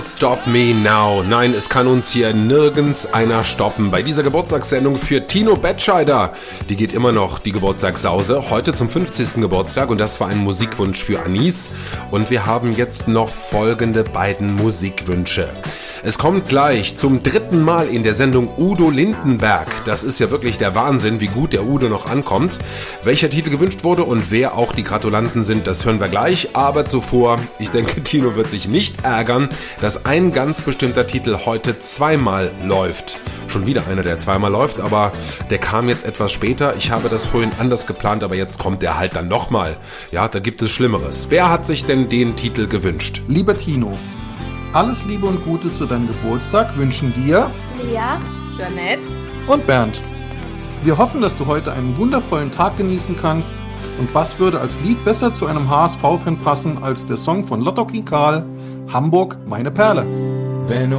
Stop Me Now. Nein, es kann uns hier nirgends einer stoppen. Bei dieser Geburtstagssendung für Tino Bettscheider. Die geht immer noch, die Geburtstagssause. Heute zum 50. Geburtstag und das war ein Musikwunsch für Anis. Und wir haben jetzt noch folgende beiden Musikwünsche. Es kommt gleich zum 3. Mal in der Sendung Udo Lindenberg. Das ist ja wirklich der Wahnsinn, wie gut der Udo noch ankommt. Welcher Titel gewünscht wurde und wer auch die Gratulanten sind, das hören wir gleich. Aber zuvor, ich denke, Tino wird sich nicht ärgern, dass ein ganz bestimmter Titel heute zweimal läuft. Schon wieder einer, der zweimal läuft, aber der kam jetzt etwas später. Ich habe das vorhin anders geplant, aber jetzt kommt der halt dann nochmal. Ja, da gibt es Schlimmeres. Wer hat sich denn den Titel gewünscht? Lieber Tino, alles Liebe und Gute zu deinem Geburtstag wünschen dir Lea, Jeanette und Bernd. Wir hoffen, dass du heute einen wundervollen Tag genießen kannst. Und was würde als Lied besser zu einem HSV-Fan passen als der Song von Lotto King Karl, Hamburg, meine Perle? Wenn